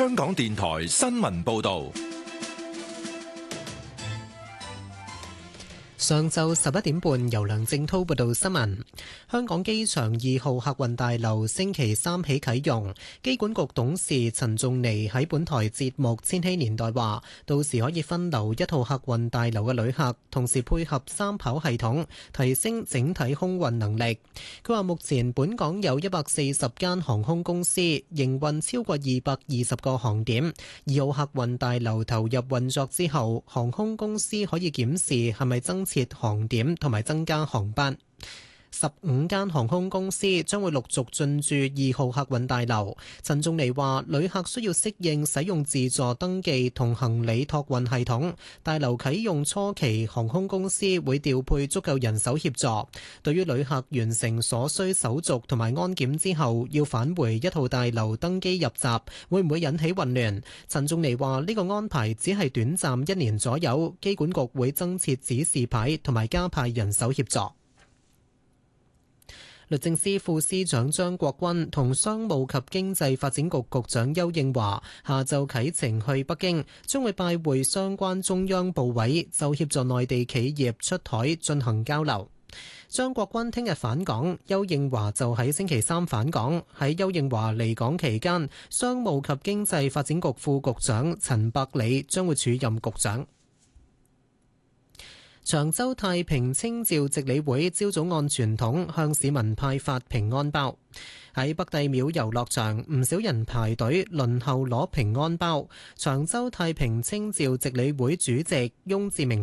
香港電台新聞報道。 上晝11點半，由梁正滔報道新聞。香港機場2號客運大樓星期三起啟用。機管局董事陳仲尼喺本台節目《千禧年代》話，到時可以分流1號客運大樓嘅旅客，同時配合三跑系統，提升整體空運能力。佢話目前本港有140間航空公司，營運超過220個航點。2號客運大樓投入運作之後，航空公司可以檢視係咪增設航點同埋增加航班。15間航空公司將會陸續進駐2號客運大樓。陳仲尼話，旅客需要適應使用自助登記同行李託運系統。大樓啟用初期，航空公司會調配足夠人手協助。對於旅客完成所需手續同埋安檢之後，要返回1號大樓登機入閘，會唔會引起混亂？陳仲尼話，呢個安排只係短暫1年左右，機管局會增設指示牌同埋加派人手協助。律政司副司長張國軍同商務及經濟發展局局長丘應樺下晝啟程去北京，將會拜會相關中央部委，就協助內地企業出台進行交流。張國軍聽日返港，丘應樺就喺星期三返港。喺丘應樺離港期間，商務及經濟發展局副局長陳百里將會署任局長。長洲太平清醮值理會朝早按傳統向市民派發平安包。喺北帝廟遊樂場，唔少人排隊輪候攞平安包。長洲太平清醮值理會主席翁志明